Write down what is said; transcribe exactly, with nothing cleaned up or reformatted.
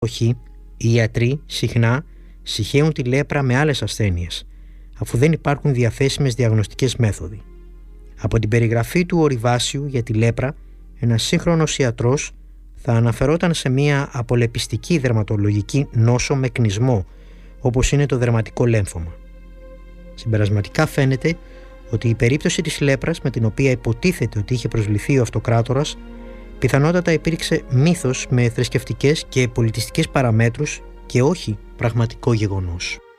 εποχή, οι ιατροί συχνά συγχέουν τη λέπρα με άλλες ασθένειες, αφού δεν υπάρχουν διαθέσιμες διαγνωστικές μέθοδοι. Από την περιγραφή του Ορειβάσιου για τη λέπρα, ένας σύγχρονος ιατρός θα αναφερόταν σε μια απολεπιστική δερματολογική νόσο με κνισμό, όπως είναι το δερματικό λέμφωμα. Συμπερασματικά φαίνεται ότι η περίπτωση της λέπρας με την οποία υποτίθεται ότι είχε προσβληθεί ο αυτοκράτορας πιθανότατα υπήρξε μύθος με θρησκευτικές και πολιτιστικές παραμέτρους και όχι πραγματικό γεγονός.